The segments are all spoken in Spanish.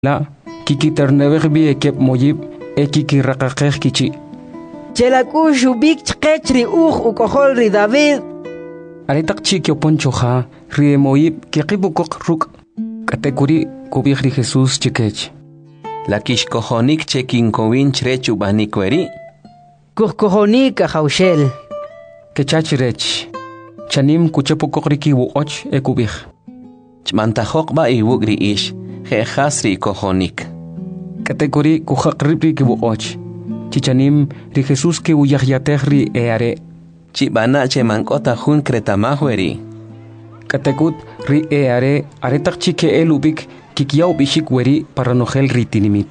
la kikiternebegbi ekep moyib ekikiraqaqej kichi. Chelakushu bik chqechri ukojol ri David. Aretak chikyo ponchoja rie moyib kikibukok ruk katekuri kubik ri Jesús chikech. La kishkojonik chekinkowin chrechu banikweri. Kuhkojonik ajaushel. Kechachirech. Chanim kuchepukok riki wuoch ekubik. Chmantajok ba iwugri ish. Jehasri kojonik. Katekuri kujakripri ki wuoch. Chichanim ri Jesús ki uyahyatejri eare. Chibana chemankota jun kretamahweri. Katekut ri eare aretak chike elubik kikiyaw bishik weri para nojel ri tinimit.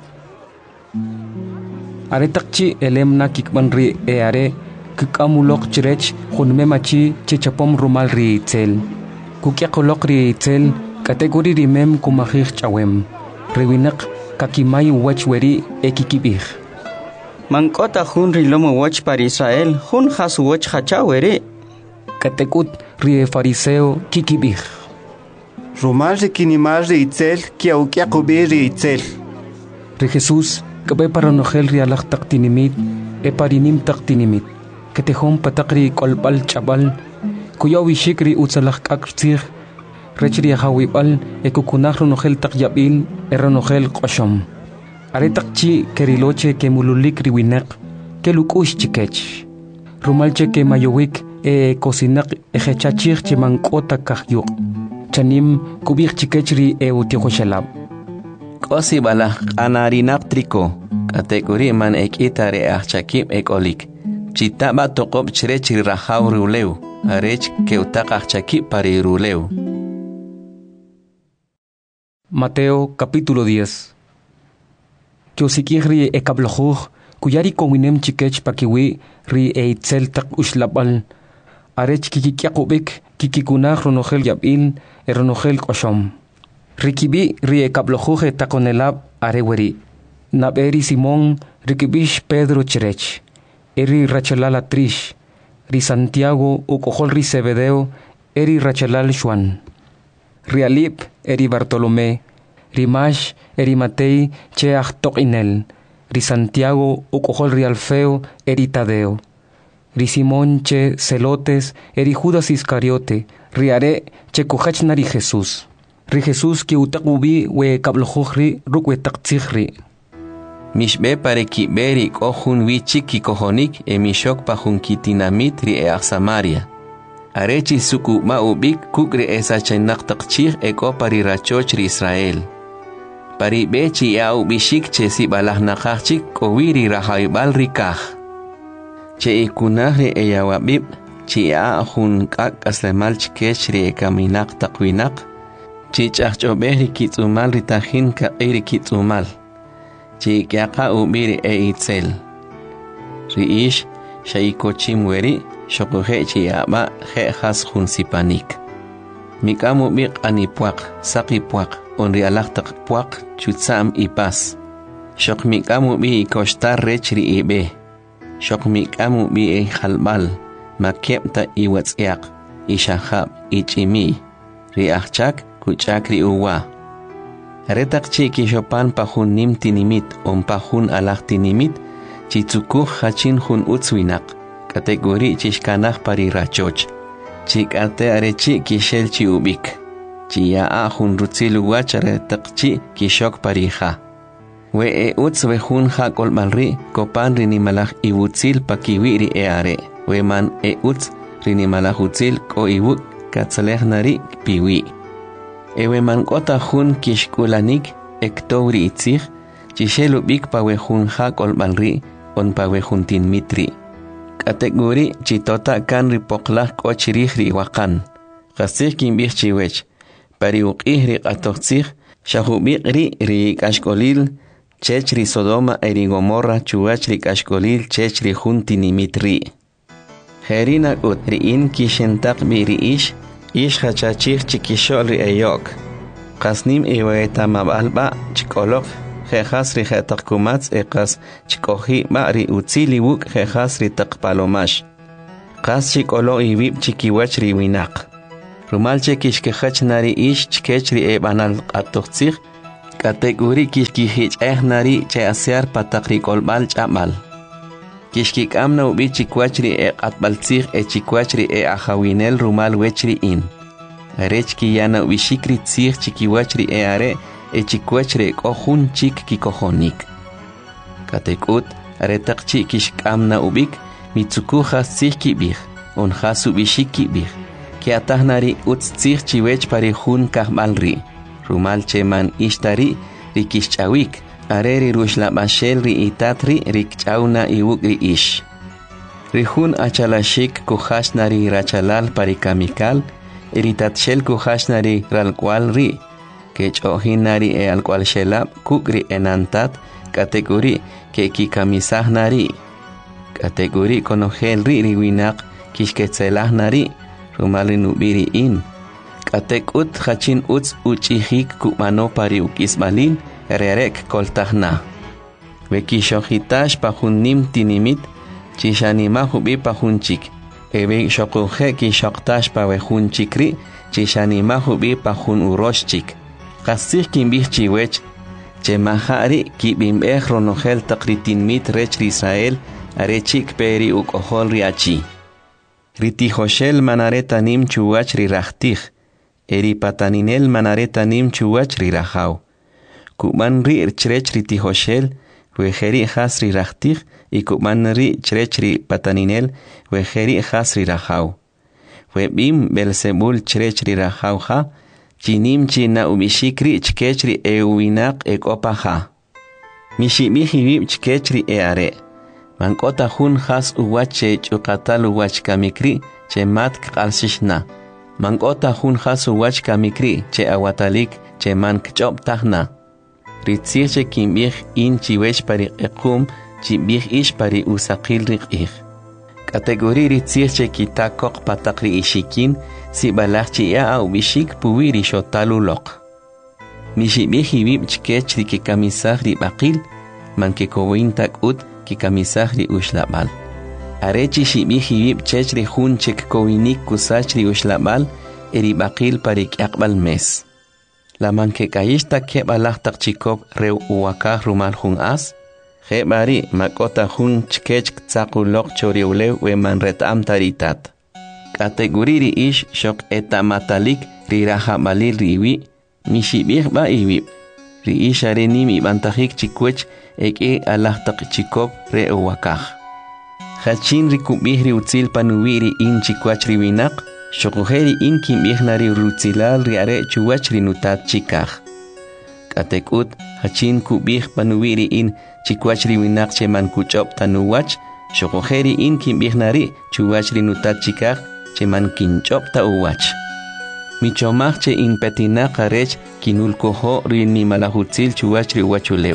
Aretak chi elemna kikban ri eare kikamulok chirech junmemachi chichapom rumal ri itzel. Kukyakolok ri itzel kategori rimem kumahij chawem. Rewinak kakimay wach weri ekikibih. Mankota jun rilomo wach para Israel, jun hasu wach hachaweri. Katekut rie fariseo kikibih. Rumal rikinimal ri itzel, kiaukiakubi ri itzel. Ri Jesús, kabe para nojel ri alak taktinimit, parinim taktinimit. Ketejom patakri kolbal chabal, kuyawishik ri utsalak aksir, rechri hawibal, kukunahro nojel takyabil, nojel koshom. Aretakchi keriloche ke mululik ri winak, ke lukush chikech. Rumalche ke mayowik, kosinak ejechachich che mankota kahyuk. Chanim kubik chikechri utihoshalab. Kosi bala anarinaptriko. Kategori man ekitare achakip ekolik. Chitaba tokob chirechri rahaw ruleu. Arech keutak achakip pari ruleu. Mateo capítulo 10. Kyosikihri ekablojuj kuyari kowinem chikech pakiwi ri eitzel tak ushlabal. Arech kikikyakubik kikikunaj ronojel yabil ronojel koshom. Rikibi ri ekablojuj takonelab areweri. Naberi Simón rikibish Pedro chirech. Eri rachelala trish. Ri Santiago ukojol ri Zebedeo eri rachelal Juan. Rialip eri Bartolomé. Rimash eri Matei che achtok inel. Ri Santiago ukojol ri Alfeo eri Tadeo. Ri Simón che Celotes eri Judas Iscariote. Riare che kujachna ri Jesús. Ri Jesús ki utakubi we kablojujri rukwe taktzihri. Mishbe pare kiberi kohun wichiki kohonik mishok pahun kitinamit ri Samaria. Arechi suku maubik kukri esachenak takchih eko pari rachoch ri Israel. Pari bechi au bishik che si balah nakachik kowiri rahaibal rikah. Che ikunah ri eyawabib chi ahun kak aslemal chikech ri ekaminak takwinak. Chi chachobeh ri kitzumal ri tahin ka iri kitzumal. Chi kyaka ubiri itzel. Ri ish shaikochim weri shokuhe chi aba he has hun sipanik. Mikamu bik anipuak, sakipuak, onri alaktak puak, chutsam ipas. Shok mikamu bi kostar rechri ibe. Shok mikamu bi halbal, makepta iwatsiak, ishahab, ichimi. Ri achak, kuchakri uwa. Retak chiki shopan pahun nim tinimit, pahun alak tinimit, chitsukuh hachin hun utswinak. Kategori chishkanah pari rachoch. Chik ate arechi kishel chi ubik. Chia ahun rutzilu wachare takchi kishok parija. We uts we hun ha kolmalri kopan rinimalach iwutzil pakiwiri are. We man uts rinimalach utzil ko iwuk katsaleh nari piwi. We man kota hun kishkulanik ektovri itzich. Chishel ubik pa we hun ha kolmalri on pa we hun tin mitri. Kategori chitota kan ripoklak o chirihri wakan. Kasih kimbih chiwech. Pari uqihri qatoqsih shahubik ri kashkolil chechri Sodoma eri Gomorra chuachri kashkolil chechri juntinimitri. Herina ut ri in kishentak biri ish hachachih chikishol ri eyok. Kasnim iwaetamabalba chikolok Jejas ri jetak kumats ekas chikohi ba ri utzili wuk jejas ri tak palomash. Kas chikolo ibib chikiwach ri winak. Rumal chekishkehach nari ish chkech ri ebanal atoxtzich Kategori kishkihich nari che asear patakri kolbal chamal. Kishkik amna ubi chikwachri atbaltzir chikwachri ahawinel rumal wechri in. Arechki yana ubishikri tzir chikiwachri are chikwachri kohun chik kikohonik. Katekut aretakchi kishk amna ubik mitsukuja tzirki bih, onjasu bishiki bih. Ki atahnari utzir chiwech pari hun kahmalri. Rumal cheman ishtari rikishchawik. Areri rushla bashel ri itatri rikchauna iwukri ish. Rihun achalashik kuhashnari rachalal parikamikal, iritatshel kuhashnari ralkwal ri, kechohinari alkwal shelab kukri enantat, kategori ke kikamisahnari. Kategori konogel ri riwinak kishketselahnari, rumali nubiri in. Katekut hachin uts uchihik kumano pari ukismalin, Rerek koltahna. Wekishojitash pahunim tinimit, chishanima hubi pahunchik. Ebe shokuhe kishoktash pawehunchikri, chishanima hubi pahun uroshchik. Kasih kimbih chiwech, chemahari kibimbeh ronogel takritinmit rech Israel, arechik peri ukohol riachi. Ritihoshel manaretanim chuwach rirachtih, eripataninel manaretanim chuwach rirahau. Kuman ri chrechri tihoshel, wejeri hasri rachtich, y kuman ri chrechri pataninel, wejeri hasri rahau. Webim Belzebul chrechri rahau ha, chinim china ubishikri chkechri euinak ekopaha. Mishimihibib chkechri eare. Mankota hun has uwache chukatal uwach kamikri, che mat kalsishna. Mankota hun has uwach kamikri, che awatalik, che man kchop tahna. Ritzirche kimbih in chiwech pari ekum, chibih ish pari usakil rikih. Kategori ritzirche kitakok patakri ishikin, si balachchi ya au bishik puwiri shotalulok. Mishibih hibib chkech ri kikamisah ri bakil, man kikowintak ut kikamisah ri ushlabal. Arechi shibih hibib chech ri hun chek kowinik kusach ri ushlabal, eri bakil pari kiakbal mes. La manke kayista ke balachtak chikop reu uwakah rumal hun as, he bari makota hun chkech tsakulok choriulew we manretam taritat. Kategoriri ish shok etamatalik riraha balil riwi, mishibih ba iwib. Ri ish arenim ibantajik chikwech eke alachtak chikop re uwakah. Hachin rikubih riutzil panuwiri in chikwach riwinak, Shokuheri in kimbihnari rutzilal riare chuwach rinutat chikaj. Katekut hachin kubih panuwiri in chikwach riwinak cheman kuchop tanuwach, shokuheri in kimbihnari chuwach rinutat chikaj cheman kinchop tauwach. Michomach che in petinak arech kinulkoho rini malahutzil chuwach riwachulew.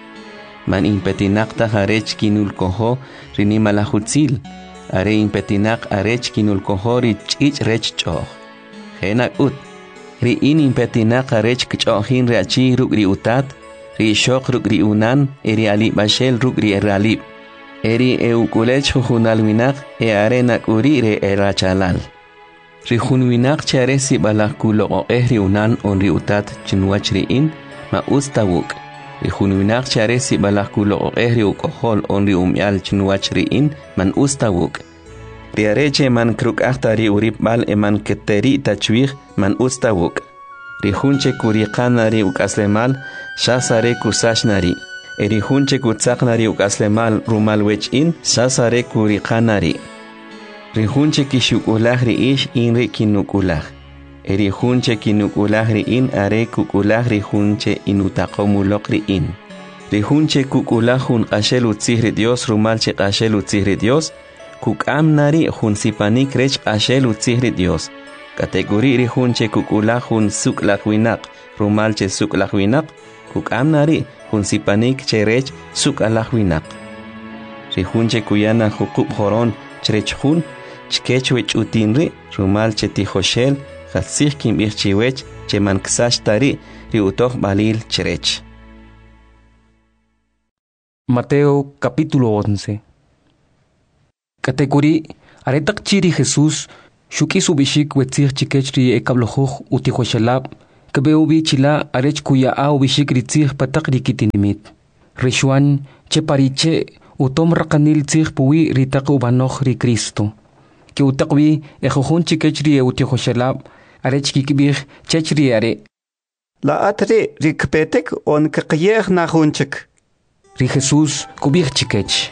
Man in petinak taharech kinulkoho rini malahutzil. Are impetinak arech kinulkohori chich rech choh. Henak ut. Ri in impetinak arech kchohin reachi rugri utat. Ri shok rugri unan. Eri alib bashel rugri eralib. Eri eukulech hunalwinak arenak uri re erachalal. Ri hunwinak charesi balakulo o ehri unan on ri utat chinwach ri in ma ustawuk. Ri hunwinak charesi balakulo o ehri ukohol on ri umyal chinwach ri in man ustawuk. Ri areche man kruk ahtari urip bal eman keteri tachwih man ustawuk. Ri hunche kuriqanari ukaslemal shasare kusashnari. Eri hunche kutsaknari ukaslemal rumal wech in shasare kuriqanari. Ri hunche kishukulah ri ish in ri kinukulah. Eri hunche kinukulah ri in are kukulah ri hunche inutakomulok ri in. Ri hunche kukulah hun qashel utzihri Dios rumal che qashel utzihri Dios. Kukam nari hun sipanik rech qashel utzihri Dios. Kategori ri hunche kukulah hun suklakwinak rumal che suklakwinak. Kukam nari hun sipanik che rech sukalakwinak. Ri hunche kuyana hukub horon chrech hun chkechwech utinri rumal che tijoshel Hatzich kimbich chiwech cheman ksashtari riutoch balil cherech. Mateo capítulo 11. Categorí aretak chiri Jesús shuki subishik wetzich chikechri ekablojuj utijoshelab kabeubi chila arech kuya au bishik ritzih patak rikitinimit. Rishwan che pariche utom rakanil tzih puwi ritak ubanoch ri Cristo. Ke utakwi ejujun chikechri eutihoshelab arech kikibih chechri are. La atre rikpetek on kakiyeh na hunchik. Ri Jesús kubih chikech.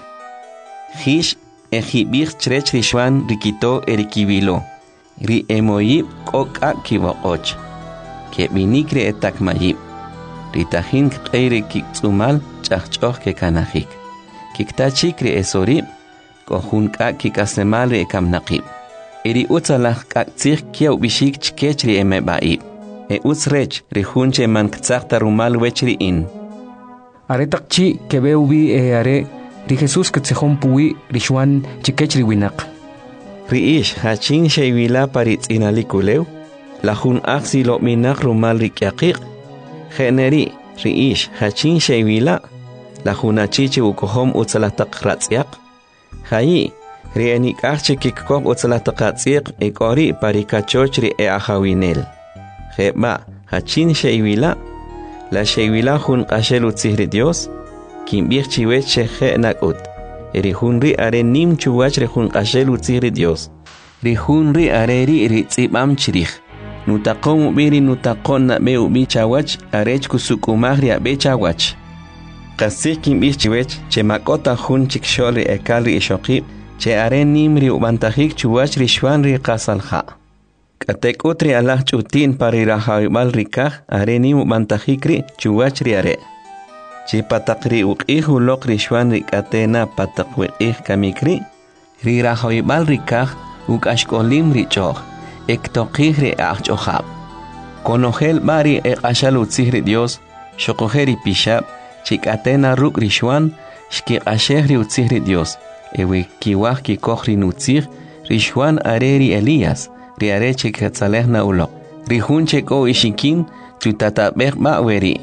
Hish ejibih chrech rishwan rikito erikibilo. Ri emoyib koka kibokoch. Ke binikre etak mayib. Ritahin kqeire kikzumal chachchoch ke kanahik. Kiktachikre esorib. Kohun ka kikasemal re kamnaqib. Eri utsalach kaktzich kiaw bishik chkechri emebaib. Utsrech rihunche man ktzachta rumal wechri in. Are takchi kebeubi are ri Jesús ketzehon puwi rishwan chikechri winak. Riish hachin sheywila paritz inalikulew. Lahun aksi lo minak rumal rikyakik. Generi riish hachin sheywila. Lahun achichi ukohom utsalatak ratzyak. Hayi rienik achche kikkop utsalatak ratzyak ekori parikachochri ahawinel. Jeba hachin sheywila. La sheywila hun qashel utzihri Dios. Kimbir chiwech shehe nakut. Rihunri are nim chuwach rihun qashel utzihri Dios. Rihunri are ri tzibam chirich. Nutaqon ubiri nutaqon na me ubi chawach arech kusukumahri abe chawach. Qasih kimbir chiwech che makota hun chikshol ekal ri ishokib. Che are nim ri ubantahik chuwach rishwan ri qasalha. Katek utri alah chutin pari rahawibal rikah are nim ubantahikri chuwach ri are. Chi patakri uqih ulok rishwan rikatena patakwiqih kamikri. Ri rahawibal rikah ukashkolim richoh. Ektoqih ri achchohab. Konogel bari ekashal utzihri Dios. Shokojeri pishab. Chikatena ruk rishwan. Shkikasheh ri utzihri Dios. Ewe kiwah kikoh ri nutzih. Rishwan areri Elías. Ri are chikatzalehna ulok. Rihun cheko ishikin. Tutatabek ma'weri.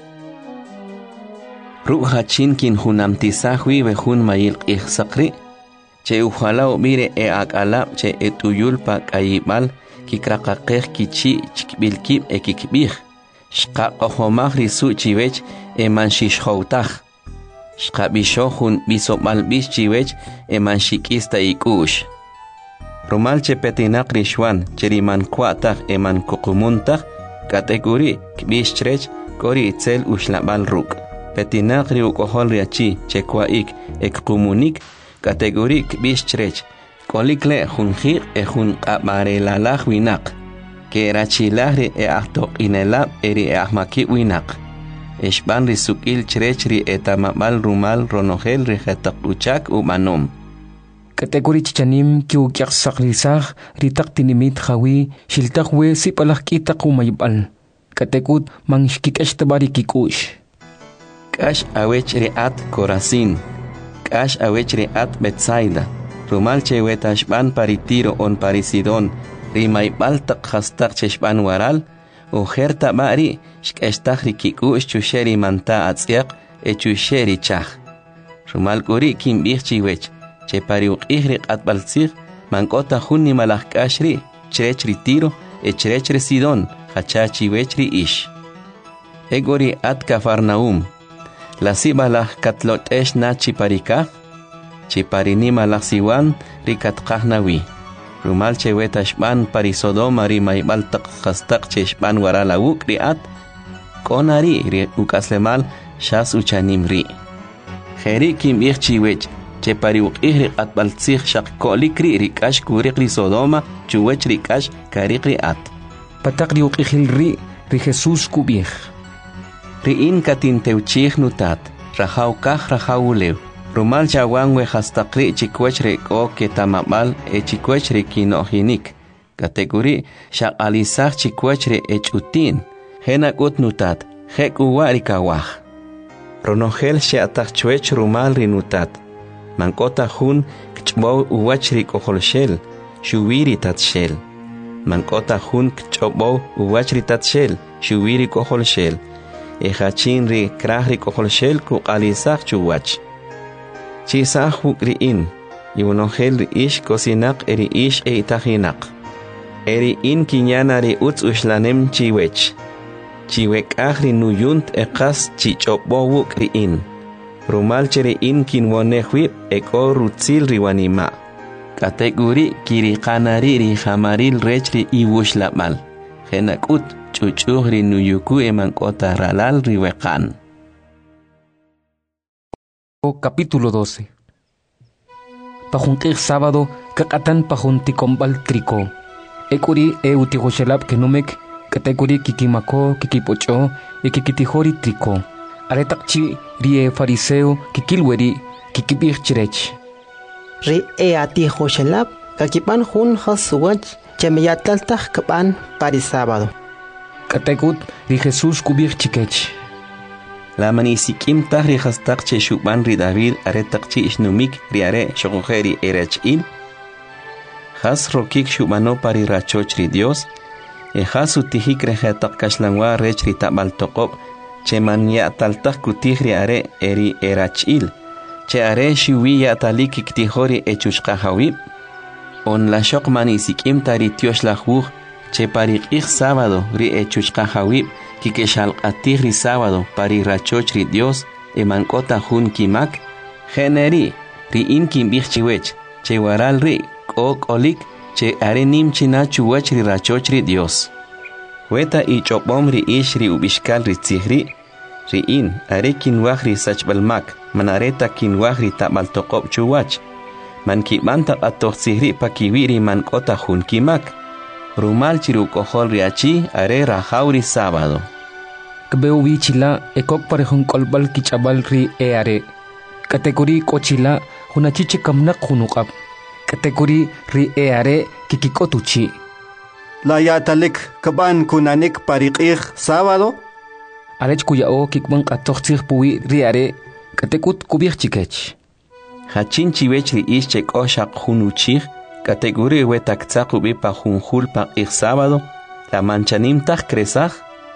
Ruk hachin kin hunamtisahwi behun mayil ihsakri. Che ujala ubire akalab che etuyulpa kayibal kikrakakeh kichi chikbilkib ekikbih. Shqa ohomah risu chiwech emanshishhoutah. Shqa bishohun bisomalbish chiwech emanshikista ikush. Rumal che petinak rishwan cheriman kwatah eman kukumuntah kategori kbishrech kori itzel ushlabal ruk. Petinak riukohol riachi che kwaik ekumunik kategorik bishrech kolikle junjir jun qabarelalaj winak ke rachilahri ahtoq inelab eri ahmaki winak eshban risukil chrechri etamabal rumal ronogel rihetak uchak umanom kategori chichanim ki ukyaq saklisaj ritak tinimit khawi shiltak we sipalaj kitaq umaybal katekut manshkikesh tabari kikush kash awech riat Corazín Kash awechre at Betsaida. Rumal che wetashban paritiro on parisidon. Rimaybal tak hastak cheshban waral. Ujerta bari shkestak rikiku chusheri manta atzyak chusheri chach. Rumal kuri kim bichchiwech. Che pariuqihri at balzir. Mankota hunni malach kashri. Chrechri tiro chrechri sidon. Hachachiwechri ish. Egori at Cafarnaum. La sibala katlot esh na chiparika, chiparinima la siwan rikatkahnawi. Rumal chewetashban parisodoma rimaybal takhastak cheshban warala ukriat, konari ri ukaslemal shas uchanimri. Jeri kim ichchiwech, chepari ukihri atbaltzich shak kolikri rikash kurikri sodoma, chuwech rikash karikri at. Patakri ukihilri ri Jesús kubih. Riin katinteuchih nutat, rajaukah rajaulew. Rumal chawan we hastakri chikwech reko ketamabal chikwech rekinohinik. Kategori shak alisah chikwech re echutin. Henakut nutat, hek uwarikawah. Ronogel sheatach chwech rumal rinutat. Mankota hun kchbow uwach rikoholshel, shuwiri tatshel. Mankota hun kchbow uwach ritatshel, shuwiri koholshel. Ejachin ri krahri koholshel ku alisah chuwach. Chisah hukriin, yunogel ri ish kosinak eri ish eitahinak. Eri in kinyana ri utz ushlanem chiwech. chiwek ahri nuyunt ekas chichopowuk riin. Rumal cheriin kinwonehwip eko rutzil riwanima. Kategori kiri kanari ri hamaril rechri iwush lapmal. Genakut chuchuh ri nuyuku emankota ralal riwekan. Capítulo 12. Pajunkir sábado kakatan pajunticombal trico. Ekuri eutihoshelap kenumek kategori kikimako kikipocho e kikitihori trico. Aretakchi rie fariseo kikilweri kikibir chirech. Ri atihoshelap kakipan hun hasuwach chemeyatlaltaj kapan pari sábado. Kategut ri Jesús kubir chikech. La manisikim tahri hastak che shuban ri David aretakchi ishnumik riare shokojeri erechil. Has rokik shubano pari rachoch ri Dios. E has utihik rehetak kashlangwa rech ri tabal tokop. Che man ya taltak kutih riare eri erachil. Che are shiwi ya talik iktihori echushkahawib. On la shok manisikim tari tiosh lahuj. Che pari ik sábado ri echushkahawib. Kikeshal atihri sábado pari rachoch ri Dios emankota hun kimak generi ri in kimbich chiwech che waral ri ok olik che arenim china chuwech ri rachoch ri Dios weta I chopom ri ish ri ubishkal ri tzihri ri in are kinwaj ri sachbalmak manareta kinwaj ri tabal tokop chuwach man kibanta atoh tzihri pakiwi ri mankota hun kimak rumal chiru kohol ri achi are rajauri sábado Kbeu bichila ekok parehun kolbal kichabal ri eare. Kategori kochila hunachiche kamnak hunukap. Kategori ri eare kikikotuchi. La yatalik kaban kunanik pariqih sábado. Arech kuyao kikban katochtir puwi ri are. Katekut kubir chikech. Hachin chiwech ri ish chek oshak hunuchih. Kategori wetak tzakubi pa hunjul pa ik sábado. La manchanim tak kresaj.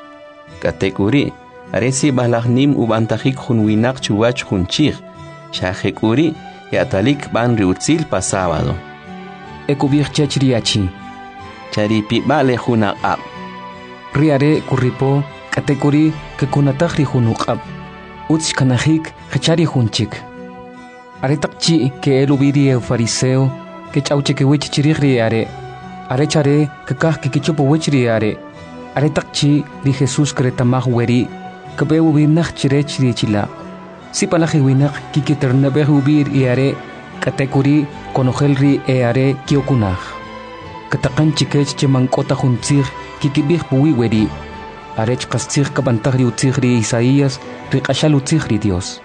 Kategori aresi balagnim ubantajik hunwinak chuwach hunchig shahekuri yatalik ban riutzil pa sábado ekubir chechriachi charipi bale hunaqab riare kuripo kategori kekunatagri hunuqab utz kanajik hachari hunchik aretakchi ke elubiri fariseo ke chauche ke wich chirigri are chare ke kah ke kichopo wichri are Aretakchi ri Jesús kretamah weri kabeu binach chirech ri chila. Si palaji winak kikiternabeh ubir iare kategori konogel ri eare kiokunaj. Katakan chikech chemankota juntzir kikibih puwi weri. Arech kastzir kabantag ri utzir ri Isaías ri kashal utzir ri Dios.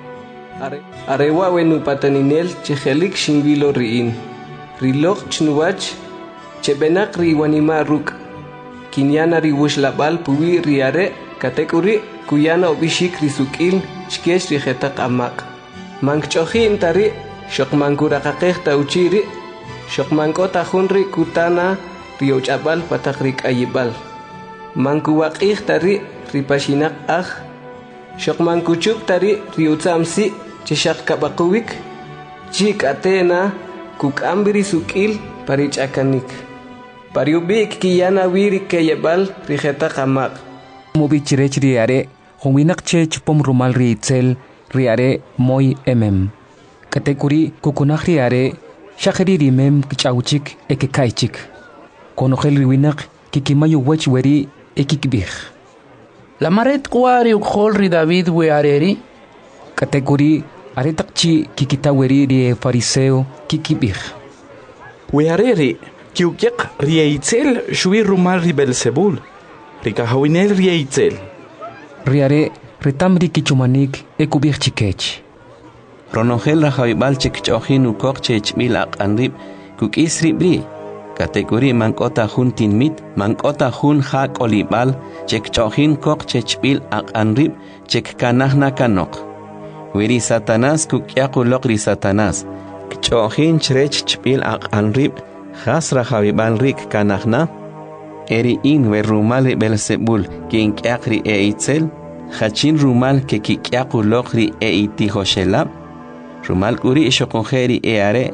Arewa wenu pataninel chehelik shingilo riin. Rilog chnuwach chebenak ri wanima ruk. Kinyana ri wushlabal puwi riare kategori kuyana obishik risukil chkesh ri hetak amak. Mankchohi intari shokmankurakakeh tauchiri shokmankota hunri kutana ri ochabal patakrik ayibal. Mankuwakih tari ri pashinak shokmankuchuk tari ri utsamsi chishak kabakuwik chik atena kukambiri sukil parichakanik. Pariubik kiyana wiri kayebal rijeta kamak. Mobi chirech riare, honwinak chech pom rumal riitzel, riare moy Kategori kukunak riare, shakeri rimem kichauchik ekekaichik. Konogel riwinak kikimayo wech weri ekikbih. La maret kuari ukhol ri David weareri. Kategori aretakchi kikita weri rie fariseo kikibih. Weareri. Kiukiak rieitzel shui rumal ri Belzebul. Rikahawinel rieitzel. Riare retamri kichumanik ekubir chikech. Ronogel rajaibal chekchohin ukok chechmil anrib kukisri bri. Kategori mankota hun tinmit mankota hun hak olibal chekchohin kok chechmil anrib chekkanahna kanok. Wiri Satanás kukiakulok ri Satanás. Kchohin chrech chpil anrib. Hasra Javibal Rik Kanahna Eri in we rumal Belzebul Kin Kiakri Itzel Hachin rumal ke Kikiaku Lokri Itihoshelab Rumal Uri Shokongeri Eare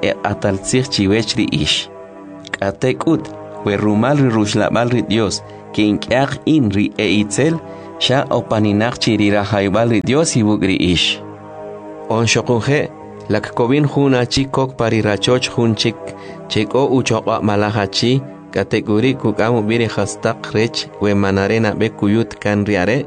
Atalzir Chiwechri Ish Katekut we rumal Rushlabal Dios kinkyaq in ri itzel sha opaninaq chiri rahaybal ri Dios ibugri ish. On shokunje lak kovin juna chikok pari rachoch junchik cheko uchoqa malahachi kategori kukamu biri khastaq rech we manarena be kuyut kan riare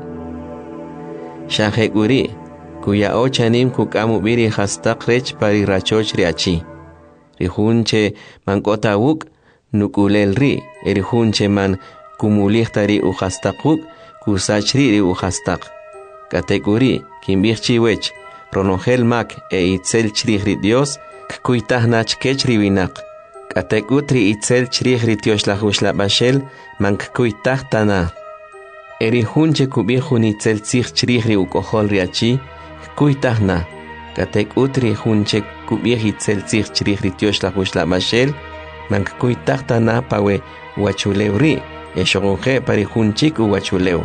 shaheguri kuya ochanim kukamu biri khastaq rech pari rachoch riachi rihunche mankota wuk nukulel ri erihunche man kumulihtari u khastaquk kusachri ri u khastaq kategori kimbirchi wech ronogel mak itzel chri Dios kuitahnach kechri winak katekutri itzel chri Dios la hushla bashel mank kuitahtana erihunche kubihun itzel chri ukohol riachi kuitahna katekutri hunche kubih itzel chri Dios la hushla bashel mank kuitahtana pawe wachulewri eshogonje parihunchik uwachulew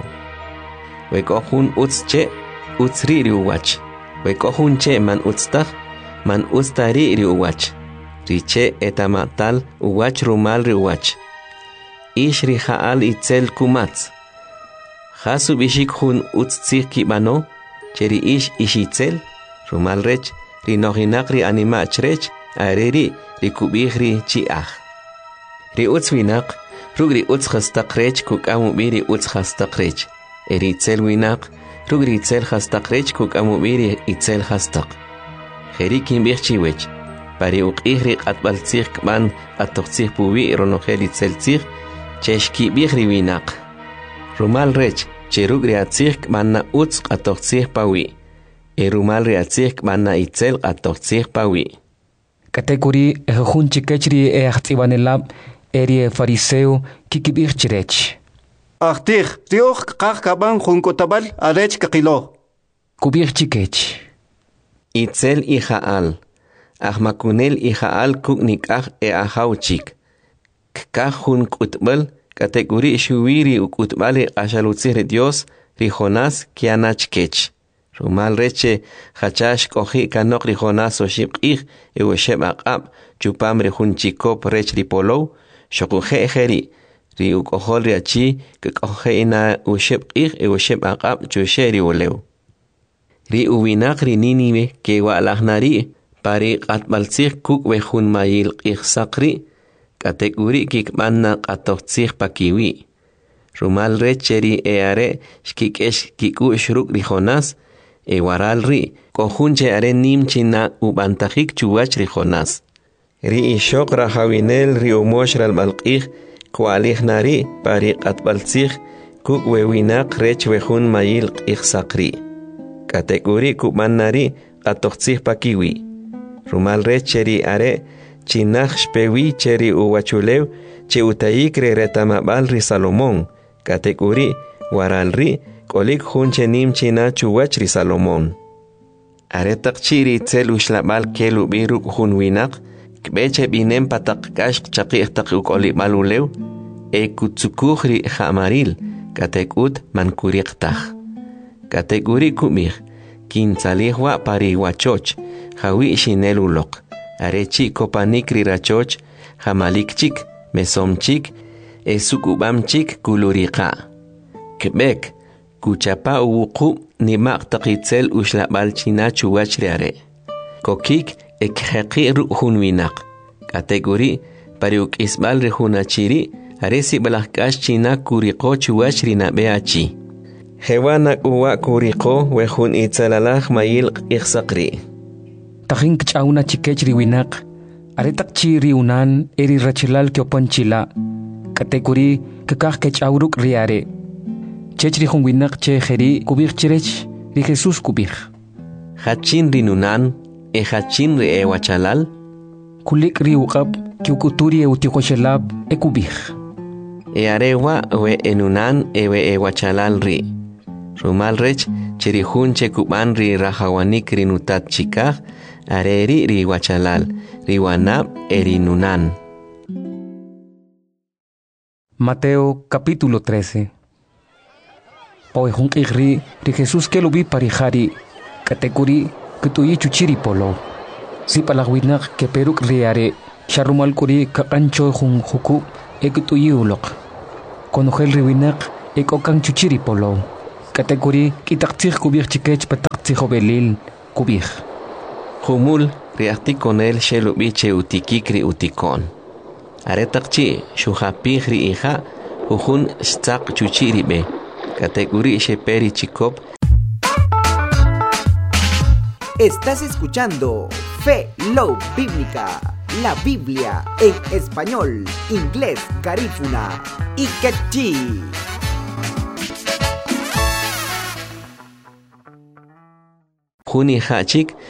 wekohun utsche utsri riwach wekohunche man utstah man ustari riwach riche etamatal uwach rumal riwach ish rihaal itzel kumatz hasu bishik hun utstsik kibano cheri ish ishitzel rumal rech rinohinak ri animach rech areri rikubih ri chiah ri utzwinak rugri utz khastaq rech kukamu biri utz khastaq rech eritzel winak rugri itzel khastaq rech kukamu biri itzel khastaq kherikin birchiwech pari uqihri qatbal tsig man atoqtsig puwi ronogel itzel tsig cheshki bihri winak rumal rech cherugri atsig manna utz atoqtsig pawi rumal ri atsig manna itzel atoqtsig pawi kategori ehun chikechri ehtibanelab eri fariseo kikibir chirech Ahtig, rioch kaban junkotabal arech kakilo. Kubir chikech. Itzel ijaal. Ahmakunel ijaal kuknikaj ahauchik. Kajun kutbal kategori shuwiri ukutbale ashalutzir Dios rijonas kianachkech. Rumal reche hachash kohi kanok rijonas oshibqih ewesheb aqab chupam rejunchikop rech ripolo shokuje ejeri. ri ukohol riachi kohe ina ushibqih ewesheb aqab chusheri olew. Ri uwinak ri ninive ke walahnari pari qatbaltzig kuk wejun mayil qihsaqri kategori kikmanna qatoqtzig pakiwi. Rumal recheri eare shkikesh kiku shruk rijonas waral ri kohunche are nimchina ubantajik chuwach rijonas. Ri ishok rahawinel ri umosh ralmalqih kualihnari pari qatbaltzig kuk wewinak rech wejun mayil qihsaqri. Kategori kubannari qatoqtzig pakiwi. Rumal recheri are chinaj shpewi cheri uwachulew che utayik re retamabal ri Salomón. Kategori waral ri kolik hunche nimchina chuwach ri Salomón. Are taqchiri tzel ushlabal kelu biru hun winak kbeche binem patak kashq chaqih taq ukolibal ulew kutsukuj ri jamaril katekut mankuriqtaj. Kategori kumir kintzalihwa pari wachoch jawi shinel uloq arechi kopanik ri rachoch jamalikchik mesomchik sukubamchik kuluriqa kebek kuchapa uwuqu nimaq taqitzel ushlabal china chuwach ri are kokik ekjeqi ruhun winak. Kategori pari ukisbal ri hunachiri aresi balakash china kuriqo chuwach ri nabeachi. Hewana uwa kuriqo wejun itzalalaj mayil iqsaqri. Tajin kchauna chikech ri winak aretak chiri unan eri rachilal kyopanchila. Kategori kakaj kchauruk riare. Chechri hun winak che jeri kubir chirech ri Jesus kubir. Hachin ri nunan hachin ri ewachalal. Kulik ri uqab kyukuturi utiqoshelab kubir. Arewa we enunan ewe ewachalal ri. Rumal rech cherihun chekuban ri rahawanik ri nutat chikaj areri ri wachalal ri wanab erinunan. Mateo capítulo 13. Pawejun ri Jesús que lo vi parijari kategori kutuyi chuchiri polo. Si palagwinak que peruk riare sharumal kuri kakancho jun huku ekutuyi ulok. Conojel riwinak okan chuchiri polo. Kategori kitaktir kubir chikech pataktir belil kubir. Humul riakti konel shelubi che utikikri utikon. Aretakchi shuhapihri hija ujun stak chuchiribe. Kategori sheperi chikop. Estás escuchando Fe Love Bíblica, la Biblia en español, inglés, garífuna y quechí. Juni hachik